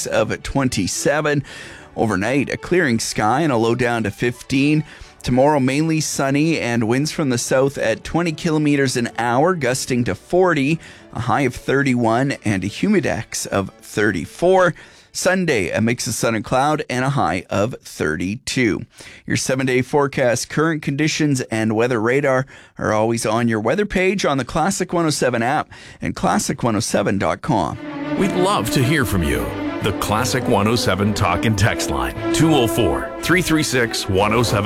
index of 27. Overnight, a clearing sky and a low down to 15. Tomorrow, mainly sunny and winds from the south at 20 kilometers an hour, gusting to 40, a high of 31, and a humidex of 34. Sunday, a mix of sun and cloud and a high of 32. Your 7-day forecast, current conditions, and weather radar are always on your weather page on the Classic 107 app and classic107.com. We'd love to hear from you. The Classic 107 talk and text line, 204-336-1077.